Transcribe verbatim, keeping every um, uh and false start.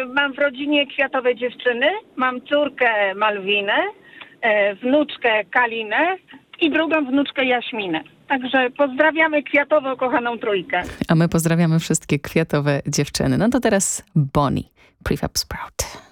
mam w rodzinie kwiatowe dziewczyny. Mam córkę Malwinę, e, wnuczkę Kalinę i drugą wnuczkę Jaśminę. Także pozdrawiamy kwiatowo kochaną trójkę. A my pozdrawiamy wszystkie kwiatowe dziewczyny. No to teraz Bonnie, Prefab Sprout.